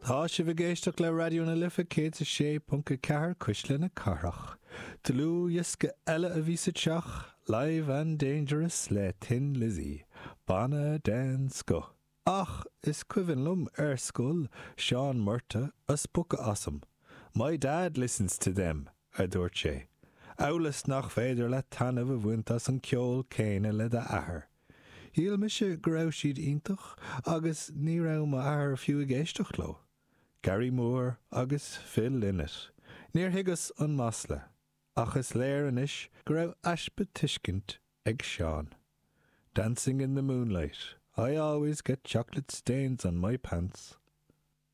Tá si bhgéisteach le radio na lifa cé a sé punca cehar cuisle na carach. Tulú iasca eile a bhí sa teach, live and dangerous le Tin Lizzie, Bana Dan Sco. Ach, is cuivan lum scul, Sean Murta, us buca awesome. My dad listens to them, a dúirt sé. Aulas nach féidir le tanmh a bhaintas an ceol céine le de ahar. Híl me se go raibh siad iontach, agus ní raibh má ahar fiú a géisteach lo. Gary Moore agus Phil Lynott. Níor higus an masla, ach is léir anis go raibh aspa tuiscint ag Sean. Dancing in the moonlight, I always get chocolate stains on my pants.